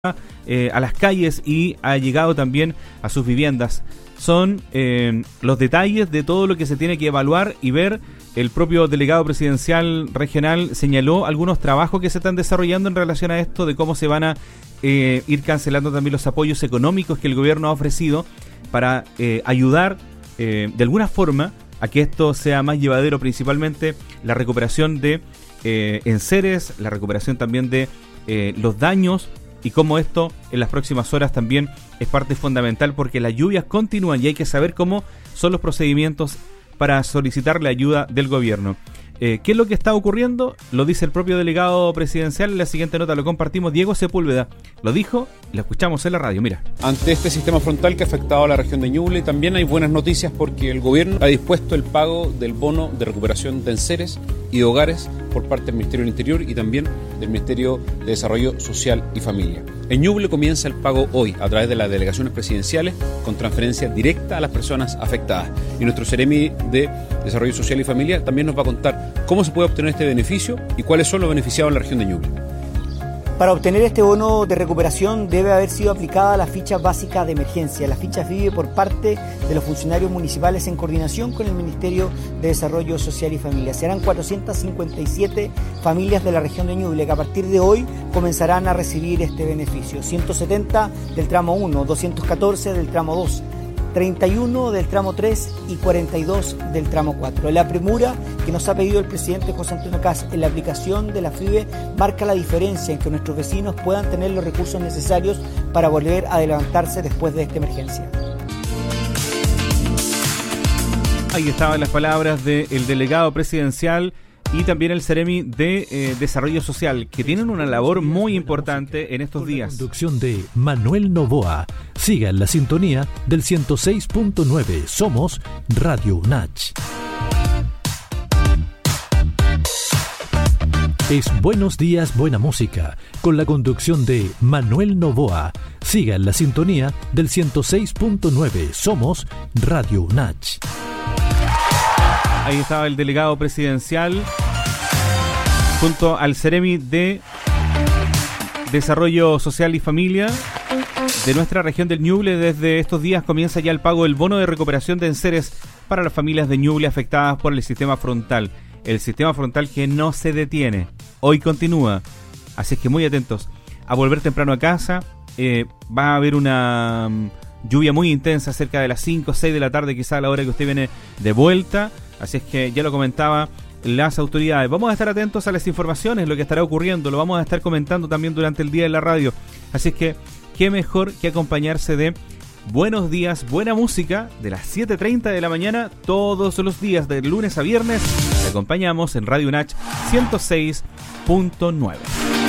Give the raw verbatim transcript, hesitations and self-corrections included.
Eh, a las calles y ha llegado también a sus viviendas. Son eh, los detalles de todo lo que se tiene que evaluar y ver. El propio delegado presidencial regional señaló algunos trabajos que se están desarrollando en relación a esto, de cómo se van a eh, ir cancelando también los apoyos económicos que el gobierno ha ofrecido para eh, ayudar eh, de alguna forma a que esto sea más llevadero, principalmente la recuperación de eh, enseres, la recuperación también de eh, los daños, y cómo esto en las próximas horas también es parte fundamental, porque las lluvias continúan y hay que saber cómo son los procedimientos para solicitar la ayuda del gobierno. Eh, ¿Qué es lo que está ocurriendo? Lo dice el propio delegado presidencial. En la siguiente nota lo compartimos. Diego Sepúlveda lo dijo y lo escuchamos en la radio. Mira. Ante este sistema frontal que ha afectado a la región de Ñuble, también hay buenas noticias, porque el gobierno ha dispuesto el pago del bono de recuperación de enseres y de hogares por parte del Ministerio del Interior y también del Ministerio de Desarrollo Social y Familia. En Ñuble comienza el pago hoy a través de las delegaciones presidenciales, con transferencia directa a las personas afectadas. Y nuestro Seremi de Desarrollo Social y Familia también nos va a contar cómo se puede obtener este beneficio y cuáles son los beneficiados en la región de Ñuble. Para obtener este bono de recuperación debe haber sido aplicada la ficha básica de emergencia, la ficha F I B E, por parte de los funcionarios municipales en coordinación con el Ministerio de Desarrollo Social y Familia. Serán cuatrocientas cincuenta y siete familias de la región de Ñuble que a partir de hoy comenzarán a recibir este beneficio. ciento setenta del tramo uno, doscientos catorce del tramo dos, treinta y uno del tramo tres y cuarenta y dos del tramo cuatro. La premura que nos ha pedido el presidente José Antonio Kast en la aplicación de la F I B E marca la diferencia en que nuestros vecinos puedan tener los recursos necesarios para volver a levantarse después de esta emergencia. Ahí estaban las palabras del delegado presidencial y también el Seremi de eh, Desarrollo Social, que tienen una labor muy importante en estos días. Conducción de Manuel Novoa. Siga en la sintonía del ciento seis punto nueve. Somos Radio UNACH. Es Buenos Días, Buena Música, con la conducción de Manuel Novoa. Siga en la sintonía del ciento seis punto nueve. Somos Radio UNACH. Ahí estaba el delegado presidencial junto al Seremi de Desarrollo Social y Familia de nuestra región del Ñuble. Desde estos días comienza ya el pago del bono de recuperación de enseres para las familias de Ñuble afectadas por el sistema frontal. El sistema frontal que no se detiene, hoy continúa. Así es que muy atentos a volver temprano a casa. Eh, va a haber una um, lluvia muy intensa cerca de las cinco o seis de la tarde, quizá a la hora que usted viene de vuelta. Así es que ya lo comentaba las autoridades. Vamos a estar atentos a las informaciones, lo que estará ocurriendo, lo vamos a estar comentando también durante el día en la radio. Así es que qué mejor que acompañarse de Buenos Días, Buena Música, de las siete treinta de la mañana, todos los días, de lunes a viernes. Te acompañamos en Radio UNACH ciento seis punto nueve.